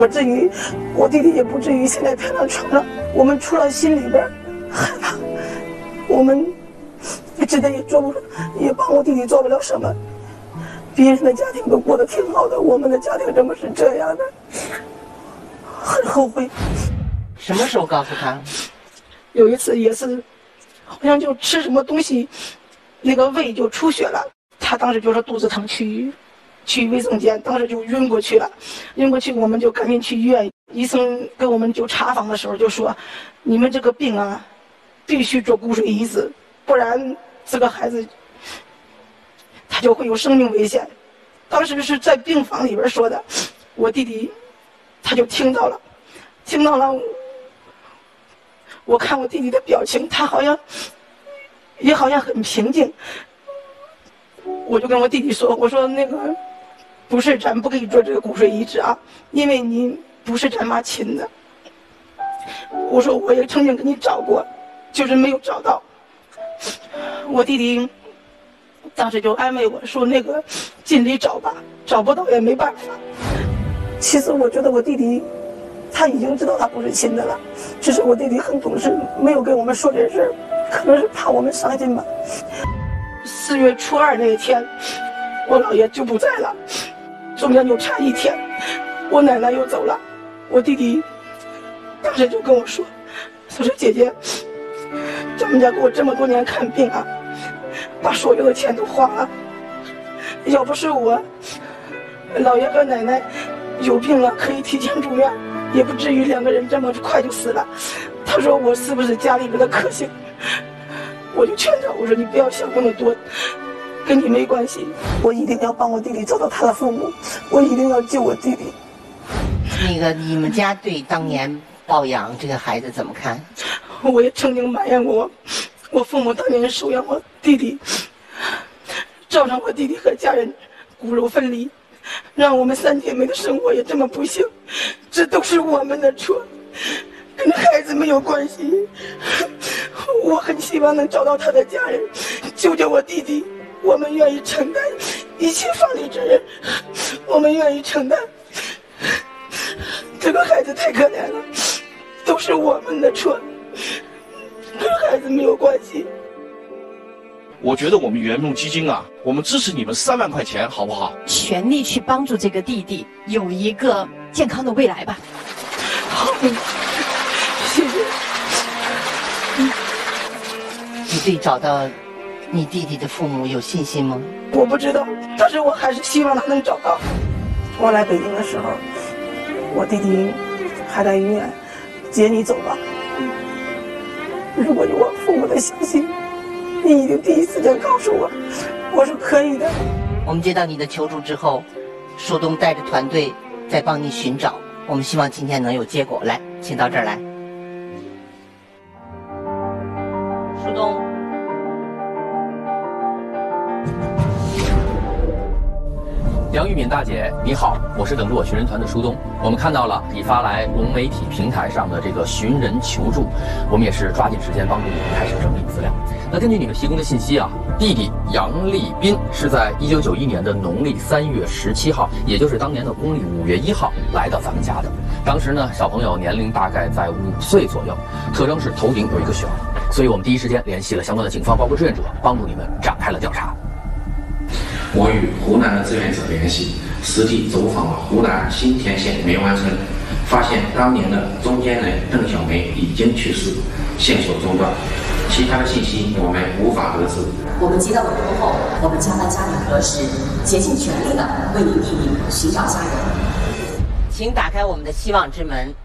不至于，我弟弟也不至于现在躺在床上。我们除了心里边害怕，我们真的也帮我弟弟做不了什么。别人的家庭都过得挺好的，我们的家庭怎么是这样的？很后悔。 什么时候告诉他？ 有一次也是，好像就吃什么东西，那个胃就出血了。他当时就说肚子疼，去卫生间，当时就晕过去了。晕过去我们就赶紧去医院，医生跟我们就查房的时候就说，你们这个病啊，必须做骨髓移植，不然这个孩子他就会有生命危险。当时是在病房里边说的，我弟弟他就听到了。我看我弟弟的表情，他好像很平静。我就跟我弟弟说，我说那个不是咱不给你做这个骨髓移植啊，因为你不是咱妈亲的。我说我也曾经给你找过，就是没有找到。我弟弟当时就安慰我说，那个尽力找吧，找不到也没办法。其实我觉得我弟弟他已经知道他不是亲的了，只是我弟弟很懂事，没有跟我们说这事儿，可能是怕我们伤心吧。4月初2那一天，我姥爷就不在了，中间就差1天，我奶奶又走了。我弟弟当时就跟我说，他说姐姐，咱们家给我这么多年看病啊，把所有的钱都花了，要不是我姥爷和奶奶有病了可以提前住院，也不至于2个人这么快就死了。他说我是不是家里边的克星？我就劝他，我说你不要想那么多，跟你没关系。我一定要帮我弟弟找到他的父母，我一定要救我弟弟。 那个你们家对当年抱养这个孩子怎么看？ 我也曾经埋怨过我父母当年收养我弟弟，造成我弟弟和家人骨肉分离，让我们3姐妹的生活也这么不幸，这都是我们的错，跟孩子没有关系。我很希望能找到他的家人，救救我弟弟。我们愿意承担一切法律责任，我们愿意承担。这个孩子太可怜了，都是我们的错，跟孩子没有关系。 我觉得我们援牧基金啊，我们支持你们3万块钱，好不好？ 全力去帮助这个弟弟有一个健康的未来吧。 好，谢谢。 你对找到你弟弟的父母有信心吗？ 我不知道，但是我还是希望他能找到。我来北京的时候，我弟弟还在医院，姐你走吧。如果有我父母的消息，你一定第一时间告诉我。我说可以的。 我们接到你的求助之后，树东带着团队在帮你寻找，我们希望今天能有结果。来，请到这儿来。树东， 梁玉敏大姐，你好，我是等着我寻人团的舒东。我们看到了你发来融媒体平台上的这个寻人求助，我们也是抓紧时间帮助你们开始整理资料。那根据你们提供的信息啊，弟弟杨立斌是在1991年的农历3月17号，也就是当年的公历5月1号来到咱们家的。当时呢，小朋友年龄大概在5岁左右，特征是头顶有一个癣，所以我们第一时间联系了相关的警方，包括志愿者，帮助你们展开了调查。 我与湖南的志愿者联系，实地走访了湖南新田县梅湾村，发现当年的中间人邓小梅已经去世，线索中断，其他的信息我们无法得知。 我们接到了通后，我们将在家里核实，竭尽全力的为你弟弟寻找家人。 请打开我们的希望之门，